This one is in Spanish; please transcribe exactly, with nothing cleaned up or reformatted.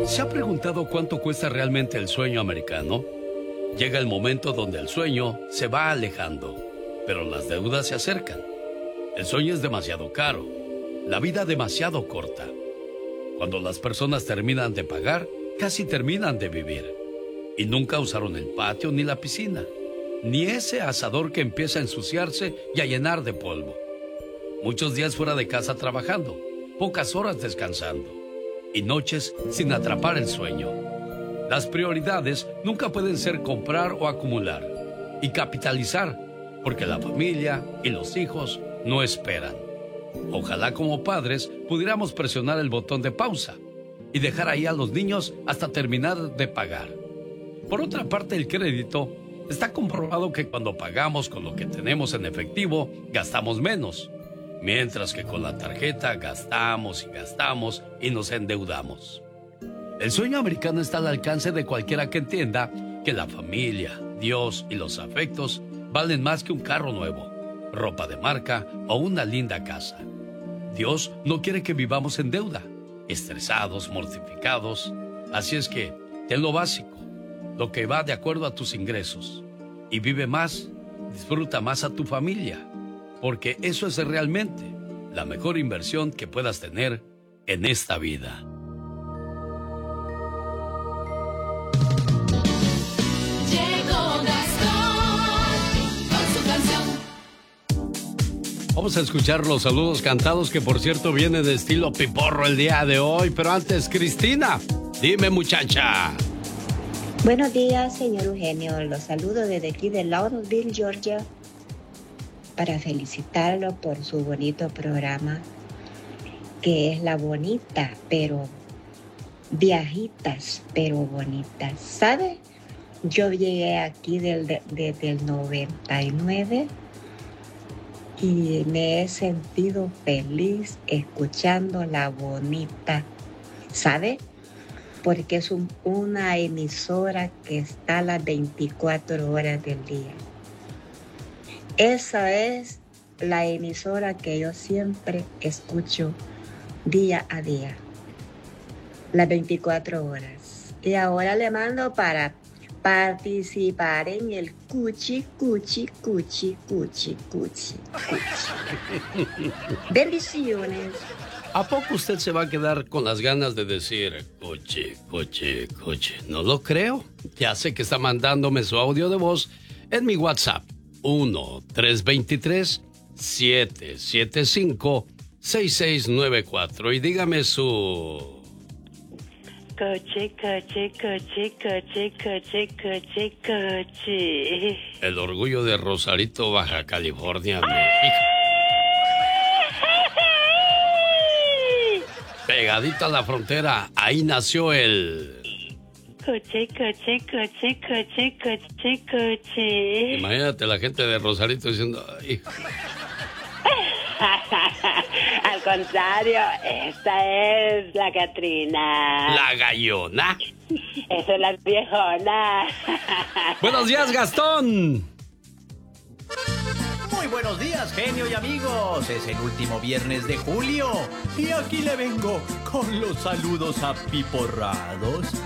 ¿Se ha preguntado cuánto cuesta realmente el sueño americano? Llega el momento donde el sueño se va alejando, pero las deudas se acercan. El sueño es demasiado caro, la vida demasiado corta. Cuando las personas terminan de pagar, casi terminan de vivir. Y nunca usaron el patio ni la piscina, ni ese asador que empieza a ensuciarse y a llenar de polvo. Muchos días fuera de casa trabajando, pocas horas descansando y noches sin atrapar el sueño. Las prioridades nunca pueden ser comprar o acumular y capitalizar, porque la familia y los hijos no esperan. Ojalá como padres pudiéramos presionar el botón de pausa y dejar ahí a los niños hasta terminar de pagar. Por otra parte, el crédito está comprobado que cuando pagamos con lo que tenemos en efectivo, gastamos menos, mientras que con la tarjeta gastamos y gastamos y nos endeudamos. El sueño americano está al alcance de cualquiera que entienda que la familia, Dios y los afectos valen más que un carro nuevo, ropa de marca o una linda casa. Dios no quiere que vivamos en deuda, estresados, mortificados. Así es que ten lo básico, lo que va de acuerdo a tus ingresos, y vive más, disfruta más a tu familia, porque eso es realmente la mejor inversión que puedas tener en esta vida. Vamos a escuchar los saludos cantados, que por cierto viene de estilo piporro el día de hoy. Pero antes, Cristina, dime, muchacha. Buenos días, señor Eugenio. Los saludo desde aquí de Lawrenceville, Georgia, para felicitarlo por su bonito programa, que es La Bonita, pero viajitas, pero bonitas. ¿Sabe? Yo llegué aquí del, de, desde el noventa y nueve y me he sentido feliz escuchando La Bonita. ¿Sabe? Porque es un, una emisora que está a las veinticuatro horas del día. Esa es la emisora que yo siempre escucho día a día, las veinticuatro horas. Y ahora le mando para participar en el cuchi, cuchi, cuchi, cuchi, cuchi, cuchi. Bendiciones. ¿A poco usted se va a quedar con las ganas de decir coche, coche, coche? No lo creo. Ya sé que está mandándome su audio de voz en mi WhatsApp. uno tres dos tres siete siete cinco seis seis nueve cuatro. Y dígame su... Coche, coche, coche, coche, coche, coche, coche. El orgullo de Rosarito, Baja California, México. Pegadito a la frontera, ahí nació el... Coche, coche, coche, coche, coche, coche. Imagínate la gente de Rosarito diciendo... Ay. Al contrario, esta es la Catrina. La Gallona. Esa es la viejona. Buenos días, Gastón. Muy buenos días, genio y amigos. Es el último viernes de julio y aquí le vengo con los saludos apiporrados